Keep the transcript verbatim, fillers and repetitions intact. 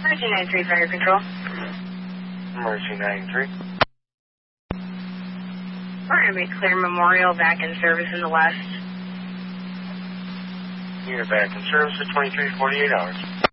Emergency ninety-three Fire Control. Emergency ninety-three. We're going to be clear Memorial back in service in the west. Unit back in service at twenty-three forty-eight hours.